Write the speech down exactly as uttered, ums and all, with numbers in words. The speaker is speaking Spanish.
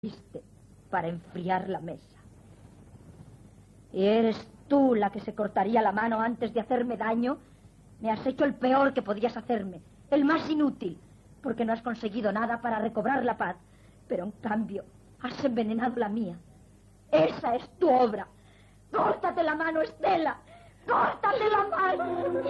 Viste para enfriar la mesa. Y eres tú la que se cortaría la mano antes de hacerme daño. Me has hecho el peor que podías hacerme, el más inútil, porque no has conseguido nada para recobrar la paz. Pero en cambio, has envenenado la mía. Esa es tu obra. ¡Córtate la mano, Estela! ¡Córtate la mano!